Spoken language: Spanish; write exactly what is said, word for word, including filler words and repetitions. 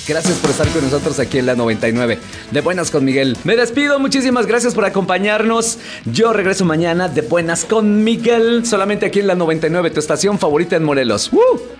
Gracias por estar con nosotros aquí en la noventa y nueve. De buenas con Miguel. Me despido, muchísimas gracias por acompañarnos. Yo regreso mañana de buenas con Miguel, solamente aquí en la noventa y nueve, tu estación favorita en Morelos. ¡Uh!